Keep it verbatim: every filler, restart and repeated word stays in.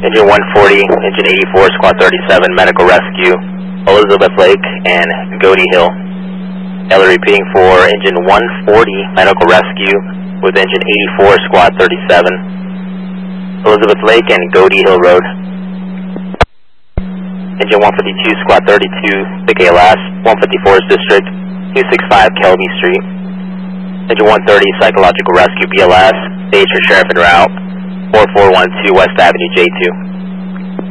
Engine one forty, Engine eighty-four, Squad thirty-seven, medical rescue, Elizabeth Lake and Goody Hill. Ellie repeating for Engine one forty, medical rescue with Engine eighty-four, Squad thirty-seven, Elizabeth Lake and Goody Hill Road. Engine one fifty-two, Squad thirty-two, Big A last, one fifty-fourth District, two sixty-five Kelby Street. Engine one thirty, Psychological Rescue, B L S, stage for Sheriff en route, four four one two West Avenue, J two.